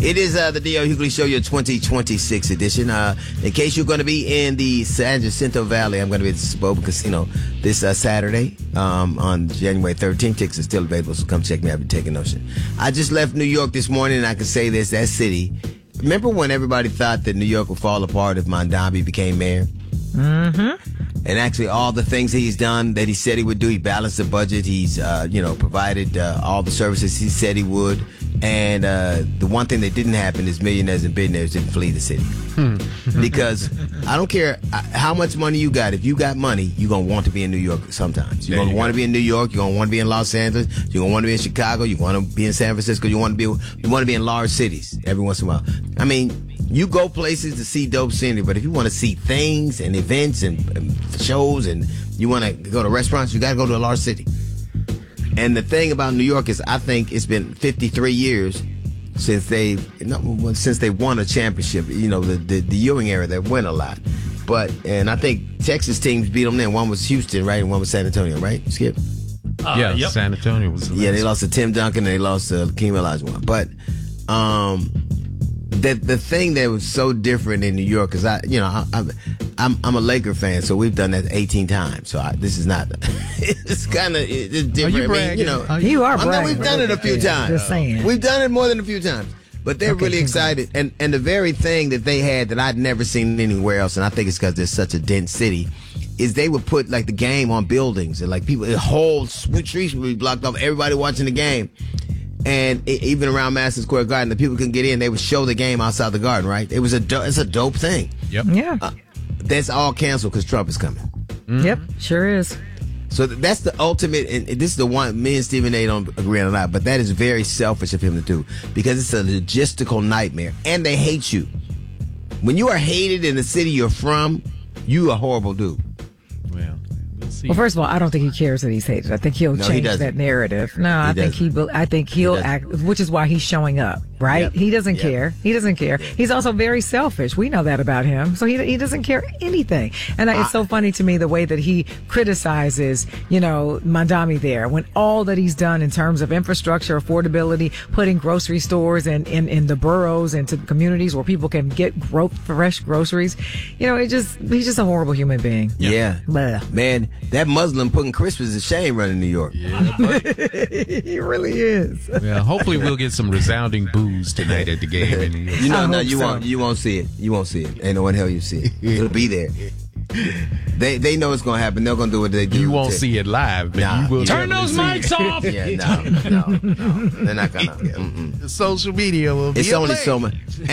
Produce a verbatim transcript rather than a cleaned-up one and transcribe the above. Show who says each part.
Speaker 1: It is uh, the D L Hughley Show, your twenty twenty-six edition. Uh, in case you're going to be in the San Jacinto Valley, I'm going to be at the Spoba Casino this uh, Saturday um, on January thirteenth. Tickets are still available, so come check me out if you're taking notion. I just left New York this morning, and I can say this, that city. Remember when everybody thought that New York would fall apart if Mondambi became mayor?
Speaker 2: Mm-hmm.
Speaker 1: And actually, all the things he's done that he said he would do, he balanced the budget. He's, uh, you know, provided uh, all the services he said he would. And uh, the one thing that didn't happen is millionaires and billionaires didn't flee the city. Because I don't care how much money you got. If you got money, you're going to want to be in New York sometimes. You're going to want to be in New York. You're going to want to be in Los Angeles. You're going to want to be in Chicago. You want to be in San Francisco. You want to be you want to be in large cities every once in a while. I mean, you go places to see dope scenery, but if you want to see things and events and, and shows and you want to go to restaurants, you got to go to a large city. And the thing about New York is I think it's been fifty-three years since they since they won a championship. You know, the, the, the Ewing era, they win a lot. But, and I think Texas teams beat them then. One was Houston, right? And one was San Antonio, right, Skip?
Speaker 3: Uh,
Speaker 4: yeah,
Speaker 3: yep.
Speaker 4: San Antonio was the
Speaker 1: Yeah, they lost to Tim Duncan and they lost to Hakeem Olajuwon. But, um... The the thing that was so different in New York, because I, you know, I, I'm I'm I'm a Laker fan, so we've done that eighteen times. So I, this is not. It's kind of it's different.
Speaker 4: Are you
Speaker 1: I mean, you know,
Speaker 2: Oh, you are
Speaker 1: I mean,
Speaker 2: bragging.
Speaker 1: we've done it a few times.
Speaker 2: Just saying.
Speaker 1: We've done it more than a few times. But they're
Speaker 2: Okay,
Speaker 1: really
Speaker 2: congrats.
Speaker 1: excited, and and the very thing that they had that I'd never seen anywhere else, and I think it's because they're such a dense city, is they would put like the game on buildings, and like people, the whole streets would be blocked off, everybody watching the game. And it, even around Madison Square Garden, the people couldn't get in. They would show the game outside the garden, right? It was a do- it's a dope thing.
Speaker 4: Yep.
Speaker 2: Yeah.
Speaker 1: Uh, that's all canceled because Trump is coming.
Speaker 4: Mm-hmm.
Speaker 2: Yep. Sure is.
Speaker 1: So th- that's the ultimate. And this is the one me and Stephen A. don't agree on a lot, but that is very selfish of him to do because it's a logistical nightmare, and they hate you. When you are hated in the city you're from, you a horrible dude.
Speaker 4: Well, we'll see.
Speaker 2: Well, first of all, I don't think he cares that he's hated. I think he'll
Speaker 1: No, he
Speaker 2: change
Speaker 1: doesn't.
Speaker 2: that narrative. No, I think
Speaker 1: doesn't.
Speaker 2: he. will- I think he'll
Speaker 1: doesn't.
Speaker 2: act, which is why he's showing up. Right?
Speaker 1: Yep.
Speaker 2: He doesn't
Speaker 1: Yep.
Speaker 2: care. He doesn't care. He's also very selfish. We know that about him. So he he doesn't care anything. And I, it's so funny to me the way that he criticizes, you know, Mondambi there when all that he's done in terms of infrastructure, affordability, putting grocery stores in in, in the boroughs and to communities where people can get gro- fresh groceries. You know, it just he's just a horrible human being.
Speaker 1: Yeah,
Speaker 2: Blah.
Speaker 1: man, that Muslim putting Christmas to shame running New York.
Speaker 2: He really is.
Speaker 4: Well, hopefully we'll get some resounding boos tonight at the game. And
Speaker 1: You know,
Speaker 2: I
Speaker 1: no,
Speaker 2: hope
Speaker 1: you
Speaker 2: so.
Speaker 1: won't. You won't see it. You won't see it. Ain't no one hell you see it. It'll be there. They they know it's gonna happen. They're gonna do what they do.
Speaker 4: you won't
Speaker 1: to-
Speaker 4: see it live, but
Speaker 1: Nah,
Speaker 4: you will
Speaker 1: you
Speaker 4: turn
Speaker 1: definitely
Speaker 4: those
Speaker 1: see
Speaker 4: mics off.
Speaker 1: Yeah, no, no, no. They're not gonna. Mm-mm.
Speaker 4: Social media will be
Speaker 1: It's
Speaker 4: a
Speaker 1: only
Speaker 4: place.
Speaker 1: so much.